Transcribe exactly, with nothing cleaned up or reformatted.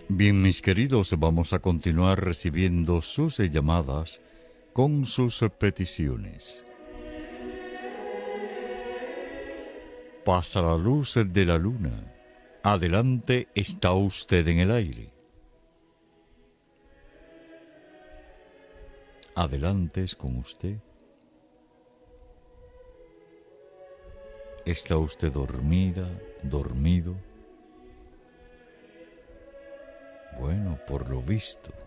Bien, mis queridos, vamos a continuar recibiendo sus llamadas con sus peticiones. Pasa la luz de la luna. Adelante, está usted en el aire. Adelante es con usted. ¿Está usted dormida, dormido? Bueno, por lo visto,